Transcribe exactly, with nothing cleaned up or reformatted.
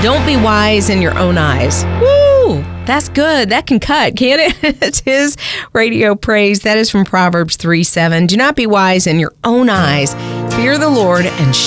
Don't be wise in your own eyes. Woo! That's good. That can cut, can't it? It's his radio praise. That is from Proverbs three seven. Do not be wise in your own eyes. Fear the Lord and